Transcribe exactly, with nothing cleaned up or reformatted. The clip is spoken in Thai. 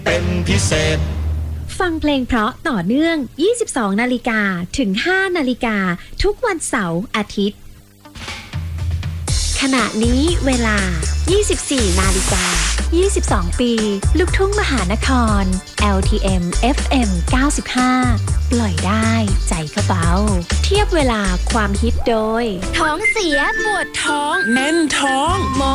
เป็นพิเศษฟังเพลงเพราะต่อเนื่องยี่สิบสองนาฬิกาถึงห้านาฬิกาทุกวันเสาร์อาทิตย์ขณะนี้เวลายี่สิบสี่นาฬิกายี่สิบสองปีลูกทุ่งมหานคร แอล ที เอ็ม เอฟ เอ็ม เก้าสิบห้า ปล่อยได้ใจก็เบาเทียบเวลาความฮิตโดยท้องเสียปวดท้องแน่นท้อง